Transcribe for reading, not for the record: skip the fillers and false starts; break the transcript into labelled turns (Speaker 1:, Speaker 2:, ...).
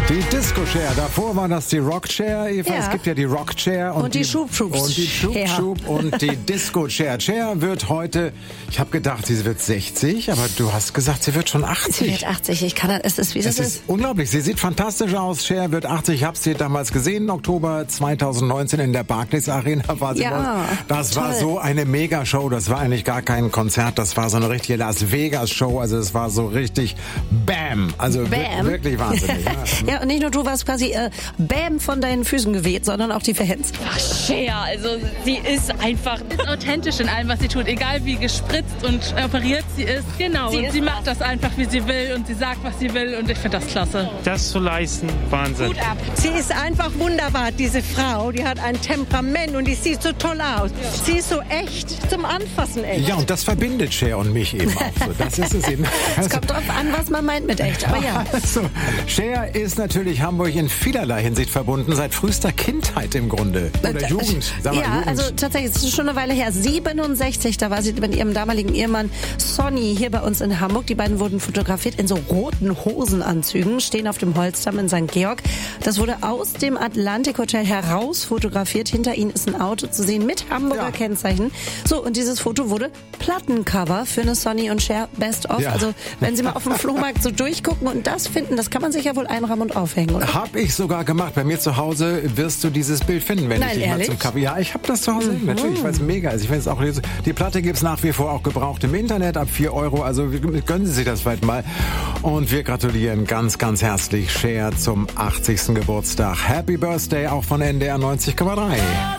Speaker 1: Die Disco-Chair. Davor war das die Rock-Chair, Eva.
Speaker 2: Ja.
Speaker 1: Es gibt ja die Rock-Chair
Speaker 2: Und die Schub-Schub.
Speaker 1: Und die Schub-Schub und die Disco-Chair. Chair wird heute, ich habe gedacht, sie wird 60, aber du hast gesagt, sie wird schon 80.
Speaker 2: Sie wird 80. Ich kann das, es ist wie es ist.
Speaker 1: Unglaublich. Sie sieht fantastisch aus. Cher wird 80. Ich habe sie damals gesehen, im Oktober 2019 in der Barclays Arena war sie.
Speaker 2: Ja,
Speaker 1: das
Speaker 2: toll.
Speaker 1: war so eine Megashow. Das war eigentlich gar kein Konzert. Das war so eine richtige Las Vegas Show. Also es war so richtig Bam. Also
Speaker 2: Bam.
Speaker 1: Wirklich wahnsinnig.
Speaker 2: Ja, und nicht nur du warst quasi Bam von deinen Füßen geweht, sondern auch die Fans.
Speaker 3: Ach, Cher, also sie ist einfach authentisch in allem, was sie tut. Egal wie gespritzt und operiert sie ist. Genau, und sie macht das einfach, wie sie will und sie sagt, was sie will und ich finde das klasse.
Speaker 4: Das zu leisten, Wahnsinn.
Speaker 3: Gut ab.
Speaker 5: Sie ist einfach wunderbar, diese Frau. Die hat ein Temperament und die sieht so toll aus. Sie ist so echt, zum Anfassen echt.
Speaker 1: Ja, und das verbindet Cher und mich eben auch so. Das ist es eben.
Speaker 2: Es kommt drauf an, was man meint mit echt, aber ja.
Speaker 1: Also, Cher ist natürlich Hamburg in vielerlei Hinsicht verbunden, seit frühester Kindheit im Grunde. Oder Jugend. Sag mal,
Speaker 2: Ja,
Speaker 1: Jugend.
Speaker 2: also tatsächlich, es ist schon eine Weile her. 67, da war sie mit ihrem damaligen Ehemann Sonny hier bei uns in Hamburg. Die beiden wurden fotografiert in so roten Hosenanzügen, stehen auf dem Holzdamm in St. Georg. Das wurde aus dem Atlantic Hotel heraus fotografiert. Hinter ihnen ist ein Auto zu sehen mit Hamburger Kennzeichen. So, und dieses Foto wurde Plattencover für eine Sonny und Cher Best of.
Speaker 1: Ja.
Speaker 2: Also, wenn Sie mal auf dem Flohmarkt so durchgucken und das finden, das kann man sich ja wohl einrahmen und aufhängen, oder?
Speaker 1: Hab ich sogar gemacht. Bei mir zu Hause wirst du dieses Bild finden, wenn
Speaker 2: Nein,
Speaker 1: ich dich mal
Speaker 2: ehrlich?
Speaker 1: zum Kaffee... Ja, ich habe das zu Hause. Natürlich, weil es mega ist. Ich finde es auch... Die Platte gibt's nach wie vor auch gebraucht im Internet ab 4 €. Also gönnen Sie sich das vielleicht mal. Und wir gratulieren ganz, ganz herzlich Cher zum 80. Geburtstag. Happy Birthday auch von NDR 90,3.